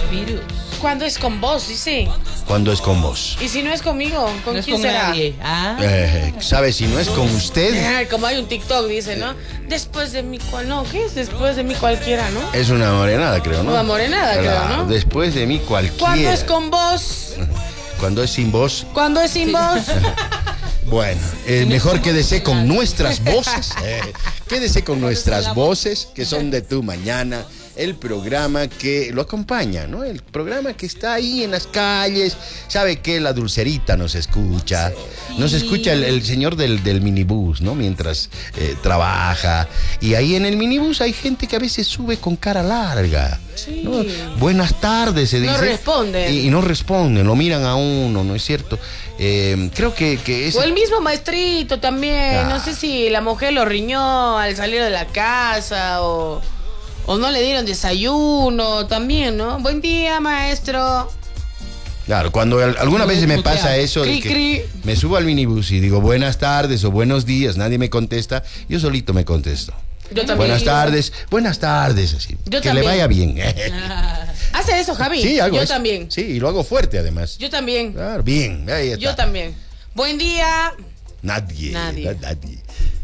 virus. Cuando es con vos, dice. Cuando es con vos. Y si no es conmigo, ¿con No es quién con será? nadie. Ah. ¿Sabe si no es con usted? Como hay un TikTok, dice, ¿no? Después de mí, no, ¿qué es? Después de mí cualquiera, ¿no? Es una morenada, creo, ¿no? Una morenada, creo, ¿no? Después de mí cualquiera. Cuando es con vos, Cuando es sin vos. cuando es sin vos. Bueno, mejor quédese con nuestras voces. Quédese con nuestras voces, que son de Tu Mañana. El programa que lo acompaña, ¿no? El programa que está ahí en las calles. Sabe que la Dulcerita nos escucha. Nos escucha el señor del minibús, ¿no? Mientras trabaja. Y ahí en el minibús hay gente que a veces sube con cara larga. Sí. ¿No? Buenas tardes, se dice. No responden. Y no responden, lo miran a uno, ¿no es cierto? Creo que es... O el mismo maestrito también. Ah. No sé si la mujer lo riñó al salir de la casa o no le dieron desayuno también, ¿no? Buen día, maestro. Claro, cuando alguna vez me pasa eso de Cri, que cri. me subo al minibús y digo buenas tardes o buenos días, nadie me contesta, yo solito me contesto. Yo también. Buenas tardes, así. Yo que también. le vaya bien. ¿Hace eso, Javi? Sí, hago Yo eso. también. Sí, y lo hago fuerte además. Yo también. Claro, bien, ahí está. Yo también. Buen día. Nadie. Nadie. Nadie.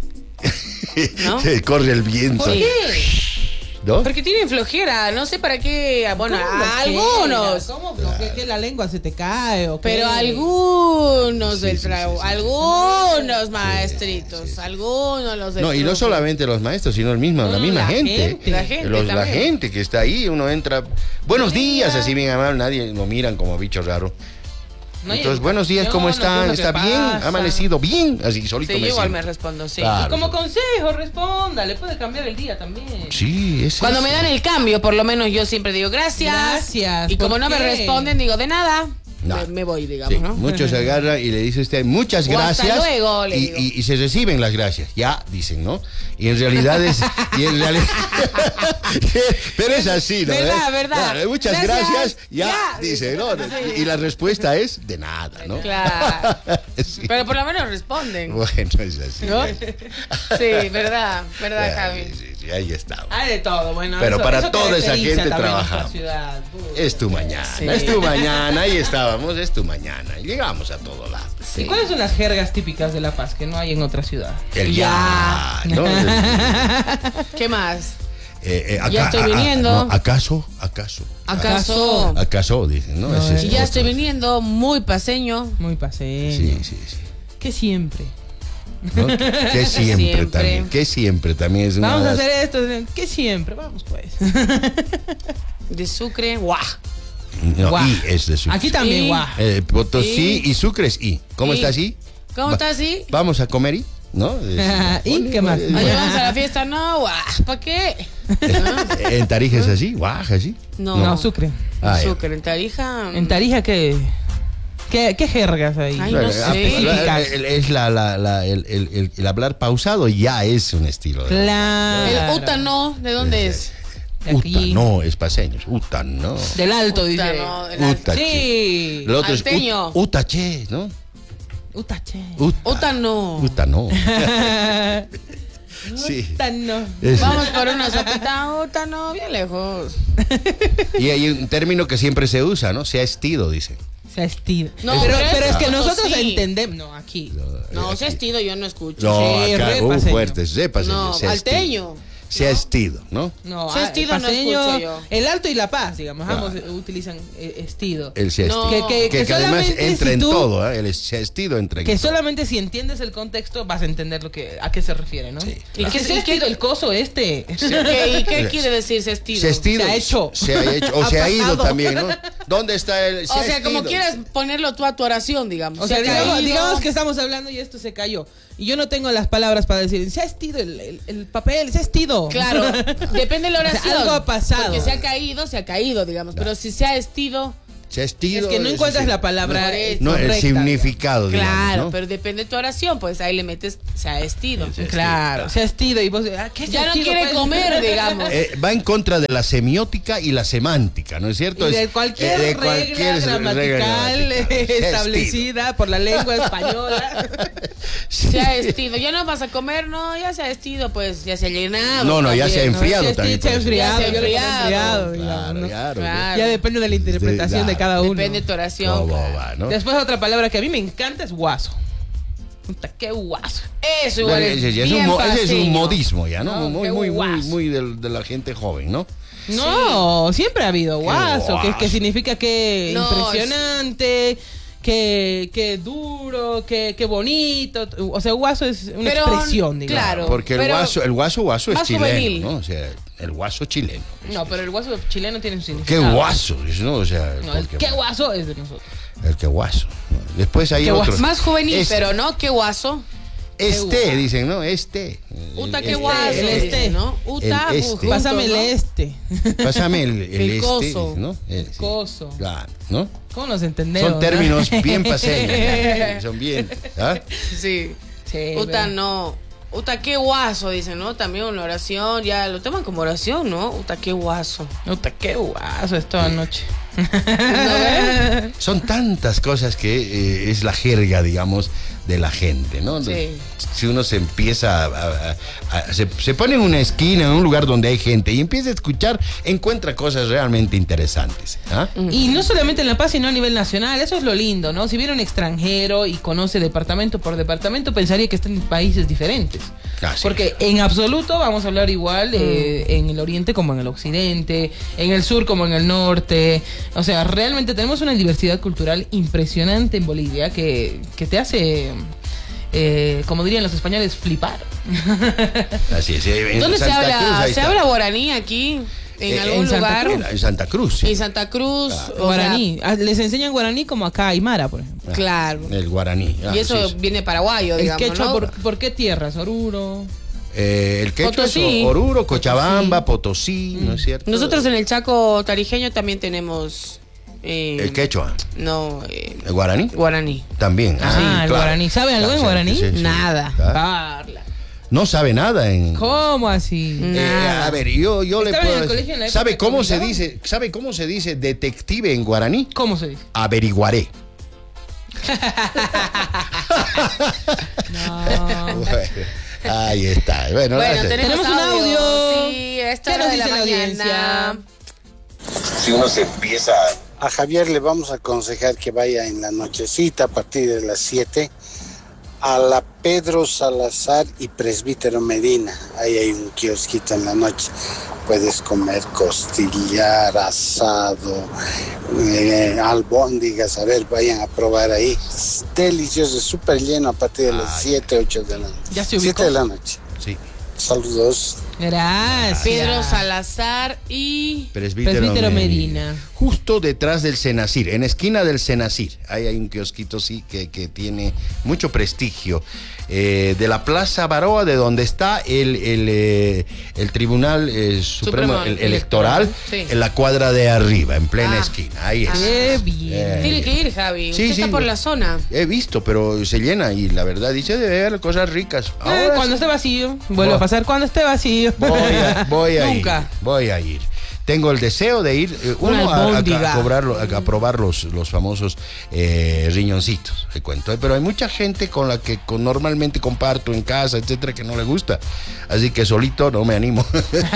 ¿No? Se corre el viento. ¿Por qué? ¿No? Porque tienen flojera, no sé para qué. Bueno, ¿Cómo a flojera? algunos. ¿Cómo flojera? ¿Que la lengua se te cae o qué? Pero algunos del sí, trago, sí. algunos maestritos, algunos los del No, y no profe. solamente los maestros, sino la misma la gente. gente. La gente La también. gente que está ahí, uno entra. Buenos días, así bien amable, nadie lo miran como bicho raro. No hay Entonces, buenos días, ¿cómo educación, están? no sé ¿Está lo que bien? pasa. ¿Ha amanecido bien? Así solito Sí, me yo igual siento. me respondo, sí. Claro. Y como consejo, responda, le puede cambiar el día también. Sí, es Cuando eso. me dan el cambio, por lo menos yo siempre digo gracias. Gracias, Y como ¿por no me qué? responden, digo de nada. No. Me voy, digamos, Sí, ¿no? muchos agarran y le dice usted muchas O hasta gracias luego, le digo. y se reciben las gracias, ya dicen, ¿no? Y en realidad pero es así, ¿no? Verdad, verdad. Claro, muchas Gracias, gracias, ya ya, dice, ¿no? sí. Y la respuesta es de nada, ¿no? Claro. Sí. Pero por lo menos responden. Bueno, es así. ¿No? Sí, verdad, Javi. Sí, ahí está. Hay de todo, bueno. Pero para eso toda esa caracteriza gente también trabajamos. nuestra ciudad. Es Tu Mañana, Sí. es Tu Mañana, ahí estábamos, es Tu Mañana. Llegamos a todo lado. ¿Y cuáles son las jergas típicas de La Paz que no hay en otra ciudad? El Ya. ya, ¿no? ¿Qué más? Acá- Ya estoy viniendo. no, ¿Acaso? ¿Acaso? Dicen, ¿no? No, Ese es Y ya otro. estoy viniendo muy paseño. Muy paseño. Sí. Que siempre. ¿No? Que siempre Siempre. también. Que siempre también es una. Vamos a de las- hacer esto. Que siempre. Vamos pues. De Sucre, guau. No, Guau. y es de Sucre. Aquí también, Y- guau. Potosí y Sucre es I. ¿Cómo Y- está así? ¿Cómo está así? Vamos a comer I, ¿no? ¿Y qué más? Oye, vamos a la fiesta, no, guau. ¿Para qué? En Tarija es así, guaja, así. No. No, Sucre. Ah, ya. Sucre, en Tarija. En Tarija, ¿qué jergas hay? Ay, no sé. Específicas. Es el hablar pausado ya es un estilo. Claro. El Utano, ¿de dónde es? De aquí. Uta, no, es paseño. Uta, no. Del alto, dice. Utano, del Uta, che. Sí. El otro Alteño. es Utache, ¿no? Utache. Utano. Uta, no. Sí. Utano. Es- Vamos por una sopita, Utano, bien lejos. Y hay un término que siempre se usa, ¿no? Se ha estido, dice. Se estilo. No, pero pero es que eso nosotros sí. entendemos. No, aquí. No, ese estilo yo no escucho. No, Sí, acá, re paseño. fuerte, sepa, No, se ha estido. alteño. Se ha estido, ¿no? No, Se estido no paseño, escucho yo. El Alto y La Paz, digamos, Claro. ambos utilizan estido. El se ha No. estido. Que además solamente entra si en tú- todo, ¿eh? El se ha estido entra en Que todo. solamente si entiendes el contexto vas a entender a qué se refiere, ¿no? Sí, ¿Y claro. qué se ha estido el coso este? ¿Y qué quiere decir ese estilo? Se ha estido. Se ha hecho. Se ha hecho. O Ha se ha ido pasado. también, ¿no? ¿Dónde está el se O ha sea, como estido? quieras ponerlo tú a tu oración, digamos. O sea, Se ha caído. digamos que estamos hablando y esto se cayó. Y yo no tengo las palabras para decir, se ha estido el papel, se ha estido. Claro, depende de la O sea, oración. algo ha pasado. Porque se ha caído, digamos. Pero si se ha estido, sea estido. Es que no encuentras la palabra No, el correcta, significado, digamos, Claro, ¿no? pero depende de tu oración, pues ahí le metes se ha estido. Sí, Claro, se ha estido y vos, ¿qué Ya no sentido, quiere pues? comer, digamos. Va en contra de la semiótica y la semántica, ¿no es cierto? Y de Es, cualquier de regla cualquier gramatical establecida por la lengua española. Sí. Se ha estido. Ya no vas a comer, no, ya se ha estido, pues ya se ha llenado. No, ya se ha también, ¿no? enfriado Sí, también. se ha puede ser. enfriado, Ya se ha yo le pongo enfriado. digamos, ¿no? Claro. Claro. Ya depende de la interpretación de cada uno. Depende de tu oración. ¿Cómo claro. va, no? Después otra palabra que a mí me encanta es guaso. Puta, qué guaso. Eso igual es Ese es bien un paseño. modismo ya, ¿no? No, muy, qué muy, muy, guaso. muy de la gente joven, ¿no? No, siempre ha habido guaso, que guaso. significa que No, impresionante, que duro, que bonito. O sea, guaso es una Pero, expresión, digamos. claro. Porque el pero guaso es más chileno, juvenil. ¿no? O sea, el guaso chileno. No, pero el guaso chileno tiene un ¿Qué significado. guaso? ¿No? O sea, No, el porque- qué guaso es de nosotros. el que guaso. ¿no? Después hay Qué otros. guaso. más juvenil, Este. pero no, qué guaso. Dicen, ¿no? Uta, qué Este. guaso. el este. ¿no? Uta, El este. juntos, Pásame el ¿no? este. Pásame el El coso. este, ¿no? Sí. Coso. Claro, ¿no? ¿Cómo nos entendemos? Son términos no? bien paseños. Son bien. ¿Ah? Sí. Sí, Uta, pero- no. Uta, qué guaso, dicen, ¿no? También una oración, ya lo toman como oración, ¿no? Uta, qué guaso. Puta, qué guaso es toda noche. Son tantas cosas que es la jerga, digamos, de la gente, ¿no? Sí. Si uno se empieza se pone en una esquina, en un lugar donde hay gente y empieza a escuchar, encuentra cosas realmente interesantes. ¿Ah? Y no solamente en La Paz, sino a nivel nacional. Eso es lo lindo, ¿no? Si viene un extranjero y conoce departamento por departamento, pensaría que está en países diferentes. Así Porque en absoluto vamos a hablar igual en el oriente como en el occidente, en el sur como en el norte. O sea, realmente tenemos una diversidad cultural impresionante en Bolivia que te hace, como dirían los españoles, flipar. Así es. En ¿Dónde se Santa Cruz, habla? ahí ¿Se está. habla guaraní aquí? ¿En algún en Santa lugar? Cruz. En Santa Cruz. Sí. En Santa Cruz. o Guaraní. Les enseñan guaraní como acá Aymara, por ejemplo. sea, claro. El guaraní. Y eso sí. viene paraguayo, El digamos, quechua, ¿no? ¿por qué tierras? Oruro. El quechua Potosí. es Oruro, Cochabamba, Potosí, ¿no es cierto? Nosotros en el Chaco tarijeño también tenemos... El quechua. No, El guaraní. guaraní. También. Ah, el guaraní. ¿Sabe algo en guaraní? Nada. Parla. No sabe nada en. ¿Cómo así? A ver, yo le Estaba en puedo el decir. colegio en la época ¿Sabe que cómo se obligaban? dice? ¿Sabe cómo se dice detective en guaraní? ¿Cómo se dice? Averiguaré. No. Bueno, ahí está. Bueno, Bueno, gracias. tenemos un audio. Sí, esta ¿Qué hora nos de la dice la mañana. audiencia? Si uno se empieza A Javier le vamos a aconsejar que vaya en la nochecita a partir de las 7 a la Pedro Salazar y Presbítero Medina. Ahí hay un kiosquito en la noche. Puedes comer costillar, asado, albóndigas. A ver, vayan a probar ahí. Es delicioso, es súper lleno a partir de las 7, 8 de la noche. Ya se ubicó. 7 de la noche. Sí. Saludos. Gracias. Pedro Salazar y... Presbítero Medina. Justo detrás del Senacir, en esquina del Senacir. Ahí hay un kiosquito, sí, que tiene mucho prestigio. De la Plaza Baroa, de donde está el Tribunal Supremo Electoral, sí. en la cuadra de arriba, en plena Ah. esquina. Ahí es. Qué bien. Tiene que ir, Javi. Sí, Usted sí. está por la zona. He visto, pero se llena y la verdad dice de ver cosas ricas. Ahora Cuando sí. esté vacío, vuelve a pasar. Cuando esté vacío. Voy a Nunca. ir. Voy a ir. Tengo el deseo de ir, Una albóndiga. a probar los famosos riñoncitos, te cuento. Pero hay mucha gente con la que normalmente comparto en casa, etcétera, que no le gusta. Así que solito no me animo.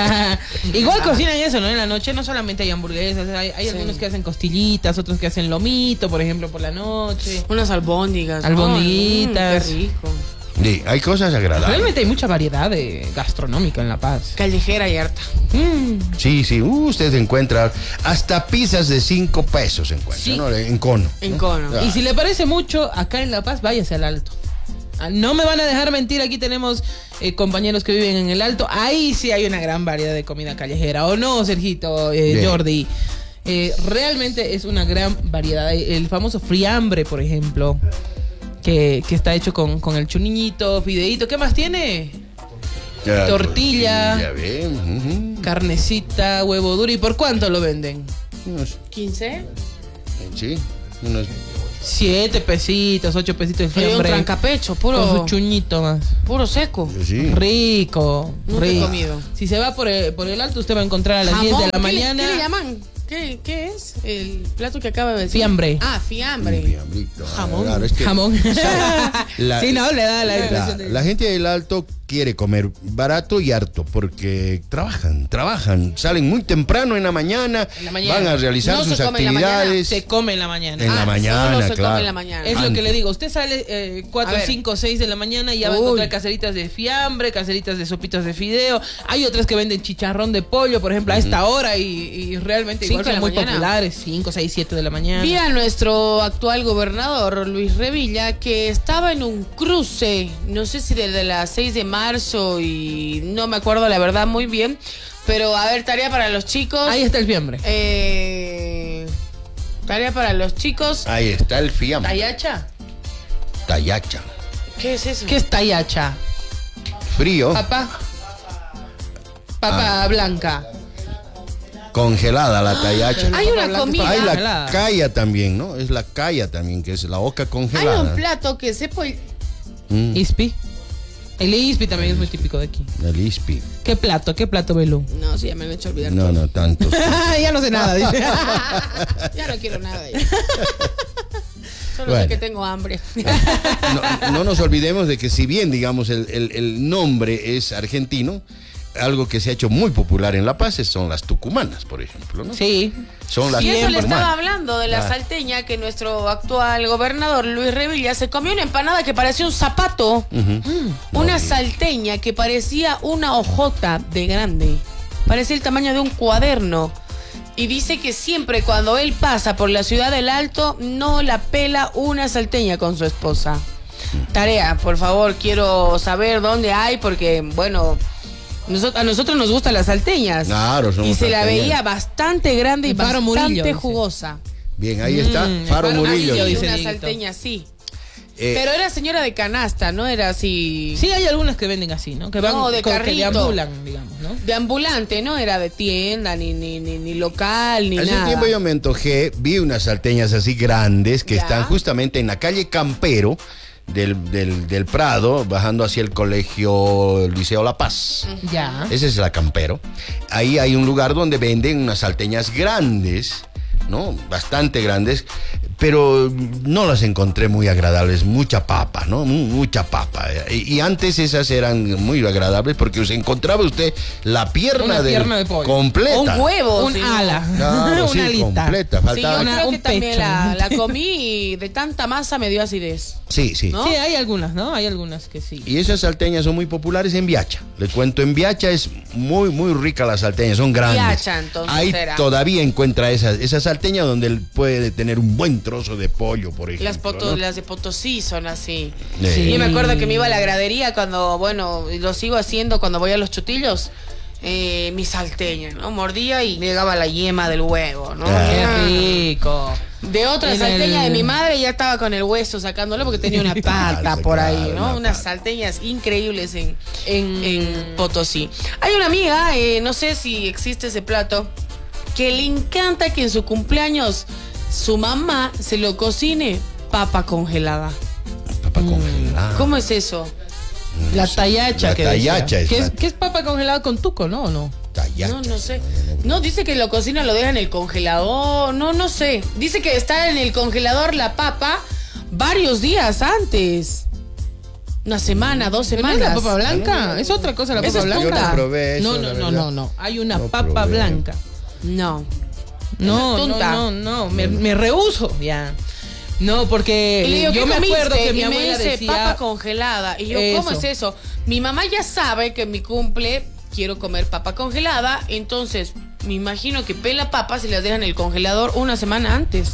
Igual cocinan eso, ¿no? En la noche no solamente hay hamburguesas, hay algunos que hacen costillitas, otros que hacen lomito, por ejemplo, por la noche. Unas albóndigas. Albondiguitas. Qué rico. Sí, hay cosas agradables. Realmente hay mucha variedad gastronómica en La Paz. Callejera y harta. Sí, usted encuentra hasta pizzas de 5 pesos encuentra, Sí. ¿no? En cono. En ¿no? cono. Ah. Y si le parece mucho, acá en La Paz, váyase al Alto. No me van a dejar mentir, aquí tenemos compañeros que viven en el Alto. Ahí sí hay una gran variedad de comida callejera. ¿O no, Sergito, Bien. Jordi? Realmente es una gran variedad. El famoso friambre, por ejemplo, que está hecho con el chuniñito, fideíto. ¿Qué más tiene? Ya, tortilla. Bien. Carnecita, huevo duro. ¿Y por cuánto lo venden? Unos 15. Sí, unos 7 pesitos, 8 pesitos de Oye, un fiambre. trancapecho, Con su puro, chuñito más. puro seco. sí. Rico, Nunca he rico. comido. Si se va por el alto, usted va a encontrar a las 10 de la Jamón, mañana. ¿Qué le llaman? ¿Qué es? El plato que acaba de decir. Fiambre. Ah, fiambre. Fiambrito. Jamón. Claro, es que Jamón. la- Sí, no, le da la impresión de... la gente del Alto quiere comer barato y harto porque trabajan, salen muy temprano en la mañana, En la mañana. van a realizar No sus se come en la mañana, actividades. Se come en la mañana. En la mañana, solo se claro. come en la mañana. Es lo que Antes. le digo, usted sale A 4, ver. 5, 6 de la mañana y ya va a Uy. encontrar caseritas de fiambre, caseritas de sopitas de fideo. Hay otras que venden chicharrón de pollo, por ejemplo, a esta hora y realmente igual 5 de son la muy mañana. populares. 5, 6, 7 de la mañana. Vi a nuestro actual gobernador, Luis Revilla, que estaba en un cruce, no sé si desde las 6 de marzo y no me acuerdo la verdad muy bien, pero a ver, tarea para los chicos. Ahí está el fiambre. Tarea para los chicos. Ahí está el fiambre. ¿Tayacha? Tayacha. ¿Qué es eso? ¿Qué es tayacha? Frío, Papa. Papa blanca. congelada la tayacha. Hay una Papa blanca, comida. Hay la congelada. calla también, ¿no? Es la calla también, que es la oca Hay congelada. un plato que se puede... Mm, Ispi. El ispi también es muy típico de aquí. el ispi. ¿Qué plato, Belú? No, sí, ya me han hecho olvidar No, todo. no, tantos. Ya no sé nada, dice. Ya no quiero nada. Ya. Solo Bueno. sé que tengo hambre. No nos olvidemos de que si bien, digamos, el nombre es argentino, algo que se ha hecho muy popular en La Paz son las tucumanas, por ejemplo, ¿no? Sí. Son las Y eso le tucumanas. estaba hablando de la Ah. salteña que nuestro actual gobernador Luis Revilla se comió una empanada que parecía un zapato. Una salteña que parecía una hojota de grande. Parecía el tamaño de un cuaderno. Y dice que siempre cuando él pasa por la ciudad del Alto no la pela una salteña con su esposa. Tarea, por favor, quiero saber dónde hay porque, bueno... a nosotros nos gustan las salteñas. Claro, somos y se la salteñas. veía bastante grande y Faro bastante Murillo, dice. jugosa. Bien, ahí está, Faro Faro Murillo. Murillo, Sí, dice una Dieguito. salteña, sí. Eh, Pero era señora de canasta, ¿no? Era así... Sí, hay algunas que venden así, ¿no? Que van No, de que carrito. deambulan, digamos, ¿no? De ambulante, no era de tienda, ni local, ni Hace nada. tiempo yo me antojé, vi unas salteñas así grandes que Ya. están justamente en la calle Campero del Prado, bajando hacia el colegio Liceo La Paz. Ya. Ese es la Campero. Ahí hay un lugar donde venden unas salteñas grandes, ¿no? Bastante grandes, pero no las encontré muy agradables. Mucha papa, ¿no? Mucha papa. Y antes esas eran muy agradables porque se encontraba usted la pierna, Una pierna de pollo. completa. Un huevo. Un sí. ala. Claro, sí, Una alita. completa. Sí, yo Faltaba. Una- creo un que también pecho. la comí y de tanta masa me dio acidez. Sí, sí. ¿No? Sí, hay algunas, ¿no? Hay algunas que sí. Y esas salteñas son muy populares en Viacha. Le cuento, en Viacha es muy rica la salteña, son grandes. Viacha, entonces, Ahí era. todavía encuentra esa salteña donde él puede tener un buen trozo de pollo, por ejemplo. ¿no? Las de Potosí son así. Sí. Yo me acuerdo que me iba a la gradería cuando, bueno, y lo sigo haciendo cuando voy a los chutillos. Mi salteña, ¿no? Mordía y llegaba la yema del huevo, ¿no? Ah. Qué rico. De otra En salteña el- de mi madre ya estaba con el hueso sacándolo porque tenía una pata Claro, por ahí, claro, ¿no? una Unas pata. salteñas increíbles en En- Potosí. Hay una amiga, no sé si existe ese plato, que le encanta que en su cumpleaños su mamá se lo cocine papa congelada. Papa congelada. ¿Cómo es eso? La tayacha. La que tayacha decía. es la- ¿Qué es papa congelada con tuco, no? ¿O no? Tayacha. No sé. No, dice que lo cocina, lo deja en el congelador. No sé. Dice que está en el congelador la papa varios días antes. Una semana, 2 ¿Pero no es semanas. la papa blanca? Es otra cosa la Eso papa es blanca. tunta. Yo no probé eso, no, la no, verdad. no, no. Hay una No papa probé. blanca. No. No, Esa es no, tunta. no. Me rehuso, ya. No, porque Y le digo, yo ¿qué me comiste? acuerdo que mi Y me abuela dice decía... papa congelada. Y yo, ¿cómo Eso. es eso? Mi mamá ya sabe que en mi cumple quiero comer papa congelada. Entonces, me imagino que pela papas y las deja en el congelador una semana antes.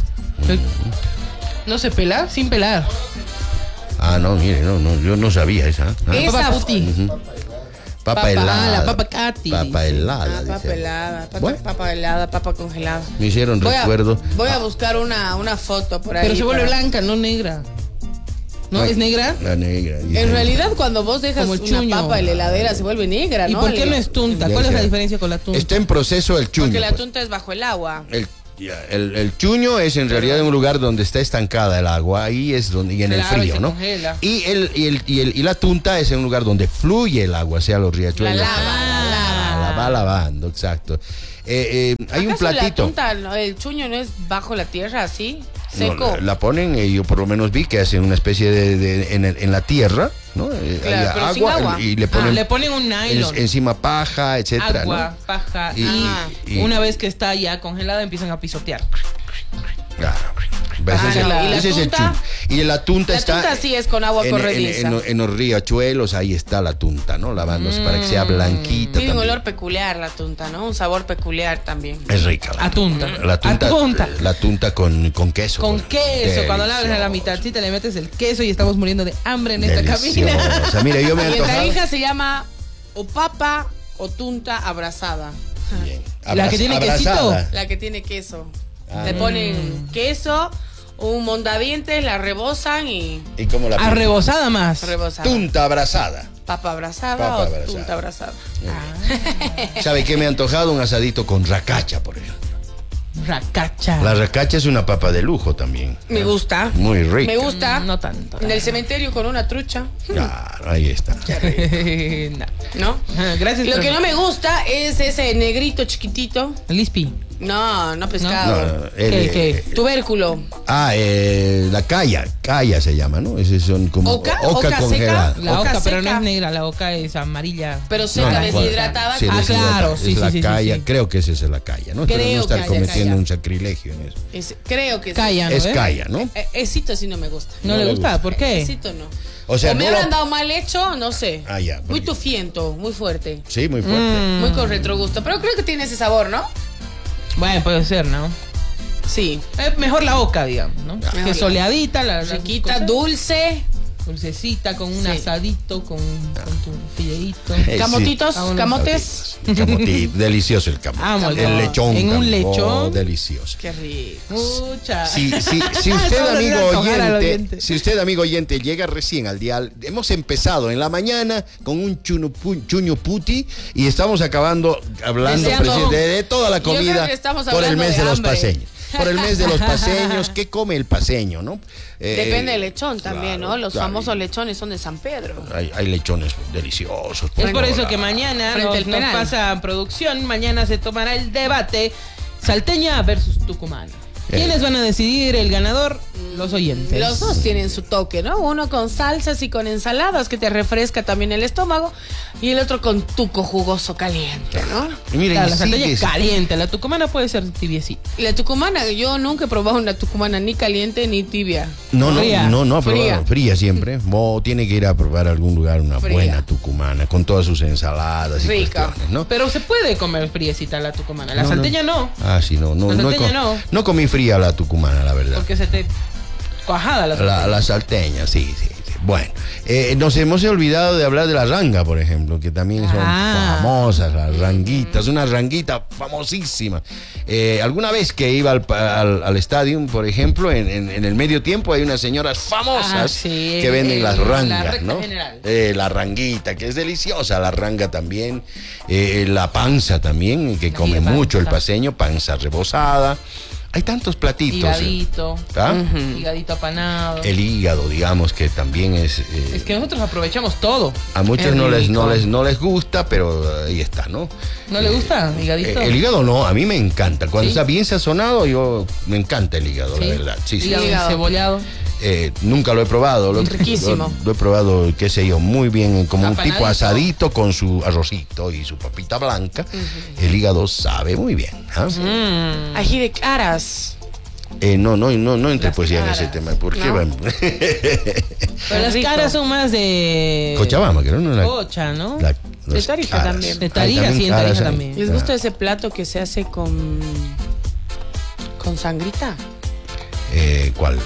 ¿No se pela? Sin pelar. Ah, no, mire, no, yo no sabía esa. ¿Ah? Esa Papa puti. Ujú. Papa Papa- helada. ah, la papa Katy, Papa dice. helada. Papa dice. pelada, Bueno. papa helada, papa congelada. Me hicieron Voy recuerdo. voy a buscar una foto por ahí. Pero se vuelve para- blanca, no negra. ¿No? Ay, ¿Es negra? La negra. dice. En realidad, cuando vos dejas Como el una chuño. papa en la heladera, se vuelve negra, ¿Y ¿no? por qué no es tunta? Ya ¿Cuál es sé. la diferencia con la tunta? Está en proceso el chuño. Porque la pues. tunta es bajo el agua. El chuño es en realidad un lugar donde está estancada el agua, ahí es donde, y en el Claro, y frío, se ¿no? congela. Y la tunta es en un lugar donde fluye el agua, sea los riachuelos. La lava. La va lavando, exacto. Hay un ¿Acaso platito. la tunta, el chuño no es bajo la tierra así? No, Seco. la ponen, yo por lo menos vi que hacen una especie en la tierra, ¿no? Claro, pero sin agua. Y le ponen, Le ponen un nylon. encima paja, etcétera, Agua, ¿no? paja. Y- Una vez que está ya congelada, empiezan a pisotear. Claro. ¿Ves? Ah, Ese- ¿y la ese es el tunta? chuño. Y la tunta La está. tunta sí es con agua corrediza. En los riachuelos, ahí está la tunta, ¿no? Lavándose para que sea blanquita. Tiene un también. olor peculiar la tunta, ¿no? Un sabor peculiar también. Es rica. A tunta. La tunta. A tunta. La tunta con queso. Con queso, cuando la abres a la Delicioso. mitadcita le metes el queso y estamos muriendo de hambre en esta cabina. Deliciosa. Mira, yo me he Y en antojado. Tarija se llama o papa o tunta abrazada. Bien. La que tiene Abrazada. La que tiene queso. Ah. Le ponen queso, un mondadientes, la rebosan y ¿Y cómo la Arrebozada más. rebosada. Tunta abrazada. Papa abrazada Papa o abrazada. tunta abrazada. ¿Sabe qué me he antojado? Un asadito con racacha, por ejemplo. Racacha. La racacha es una papa de lujo también. Me gusta. Muy rica. Me gusta. No tanto. En el cementerio con una trucha, Claro, ahí está. No. ¿no? Gracias. Lo que no me gusta es ese negrito chiquitito. Lispi. No pescado. ¿Qué? Tubérculo. La calla se llama, ¿no? Esos son como ¿Oca? oca ¿Oca congelada. seca? La Oca oca, pero no seca. es negra, la oca es amarilla. Pero seca, No, deshidratada. Sí, Ah, deshidratada. claro, Es sí, la sí, sí, calla, sí. creo que esa es la calla, ¿no? Espero Creo no estar que haya cometiendo calla. un sacrilegio en eso. Creo que sí. Calla, ¿no? Es ¿Eh? calla, ¿no? Esito sí no me gusta. ¿No le gusta? ¿Por qué? Esito no. O sea, me no habrán lo- dado mal hecho, no sé. Ah, ya, Muy porque- tufiento, muy fuerte. Sí, muy fuerte. Muy con retrogusto. Pero creo que tiene ese sabor, ¿no? Bueno, puede ser, ¿no? Sí. Es mejor la oca, digamos, ¿no? Mejor Que la- soleadita, la Riquita, cosa, dulce. dulcecita, con un Sí. asadito, con tu fideíto. Sí. Camotitos, Ah, camotes. Camotito, delicioso el camote. Amo el el camote. lechón. En un camote, lechón. delicioso. Qué rico. Mucha. Si usted, Estamos amigo haciendo antojar al oyente, oyente. si usted, amigo oyente, llega recién al dial, hemos empezado en la mañana con un chuño puti y estamos acabando hablando Deseando- de toda la Yo creo comida que estamos por el hablando mes de de los hambre. paseños. Por el mes de los paseños, ¿qué come el paseño, no? Depende del lechón también, claro, ¿no? Los claro. famosos lechones son de San Pedro. Hay lechones deliciosos. Es por eso favor. que mañana Frente al nos penal. pasa producción, mañana se tomará el debate salteña versus tucumana. ¿Quiénes van a decidir el ganador? Los oyentes. Los dos tienen su toque, ¿no? Uno con salsas y con ensaladas que te refresca también el estómago y el otro con tuco jugoso caliente, ¿no? Y miren, Claro, y la salteña es sigues- caliente, la tucumana puede ser tibiecita. Y la tucumana, yo nunca he probado una tucumana ni caliente ni tibia. No, Fría. ha probado. Fría. Fría siempre. Tiene que ir a probar a algún lugar una Fría. buena tucumana con todas sus ensaladas y Rica. cuestiones, ¿no? Pero se puede comer friecita la tucumana, la No, salteña no, Ah, sí, no. La salteña no. No comí fría la tucumana, la verdad. porque se te cuajada la salteña. La salteña, sí. Bueno, nos hemos olvidado de hablar de la ranga, por ejemplo, que también son Ah. famosas, las ranguitas, una ranguita famosísima. Alguna vez que iba al estadio, por ejemplo, en el medio tiempo hay unas señoras famosas Ah, sí, que venden las la rangas, recta ¿no? general. La ranguita, que es deliciosa, la ranga también, la panza también, que come panza. mucho el paseño, panza rebozada. Hay tantos platitos. Higadito, ¿Ah? higadito apanado. El hígado, digamos, que también es... Es que nosotros aprovechamos todo. a muchos Es no rico. les gusta, pero ahí está, ¿no? ¿No le gusta higadito? El hígado no, a mí me encanta. Cuando ¿Sí? está bien sazonado, me encanta el hígado, la ¿Sí? verdad. Sí, sí. Hígado Hígado. encebollado. Nunca lo he probado. Riquísimo. Lo he probado, qué sé yo, muy bien, como un Apanadito. tipo asadito con su arrocito y su papita blanca. El hígado sabe muy bien. ¿Ah? Ají de caras. No entre Las poesía en caras. ese tema. ¿Por qué? No. Pero las rico. caras son más de... Cochabamba, creo, ¿no? Cocha, ¿no? De Tarija también. De Tarija, sí, en caras Tarija hay. también. ¿Les gusta ese plato que se hace con sangrita? ¿Cuál?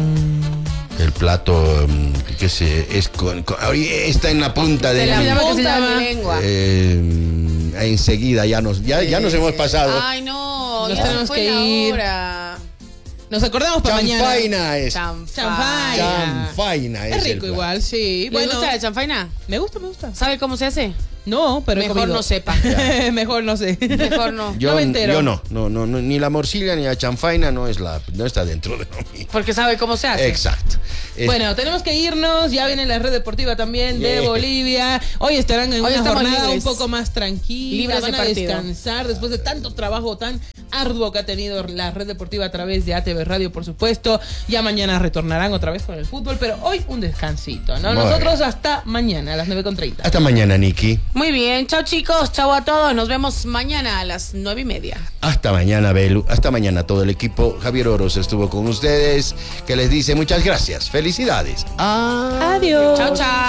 El plato que es está en la punta de De la se llama? ¿Qué se punta de llama? mi lengua. enseguida ya nos hemos pasado. Ay, no, Nos ya tenemos fue que la ir. hora. Nos acordamos para mañana. Chanfaina es. Chanfaina. Chanfaina Es el rico plato. igual, sí. ¿Les Bueno, gusta la chanfaina? me gusta. ¿Sabe cómo se hace? No, pero he Mejor comido. no sepa. Mejor no sé. Mejor no. No me entero. Yo no, ni la morcilla ni la chanfaina no está dentro de lo mío. Porque sabe cómo se hace. Exacto. Bueno, tenemos que irnos. Ya viene la red deportiva también de Yeah. Bolivia. Hoy estarán en Hoy una estamos jornada libres. un poco más tranquila. Libres Van de a partido. descansar después de tanto trabajo tan arduo que ha tenido la red deportiva a través de ATV Radio, por supuesto. Ya mañana retornarán otra vez con el fútbol, pero hoy un descansito, ¿no? Muy Nosotros bien. hasta mañana a las 9:30. Hasta mañana, Nikki. Muy bien, chao chicos, chao a todos. Nos vemos mañana a las 9:30. Hasta mañana, Belu. Hasta mañana, todo el equipo. Javier Oros estuvo con ustedes, que les dice muchas gracias. Felicidades. Adiós. Chao, chao.